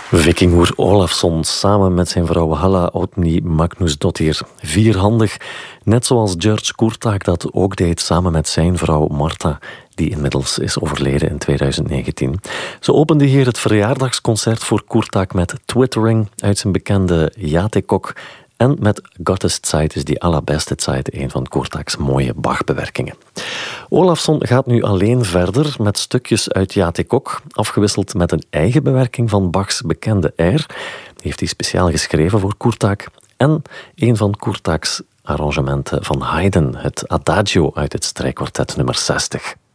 Vikingur Olafsson samen met zijn vrouw Halla Oddný Magnúsdóttir. Vierhandig, net zoals George Kurtág dat ook deed samen met zijn vrouw Marta, die inmiddels is overleden in 2019. Ze opende hier het verjaardagsconcert voor Kurtág met Twittering uit zijn bekende Játékok. En met Gottes Zeit is die allerbeste Zeit, een van Kurtágs mooie Bach-bewerkingen. Olafsson gaat nu alleen verder met stukjes uit Játékok, afgewisseld met een eigen bewerking van Bachs bekende air. Die heeft hij speciaal geschreven voor Kurtág. En een van Kurtágs arrangementen van Haydn, het Adagio uit het strijkkwartet nummer 60.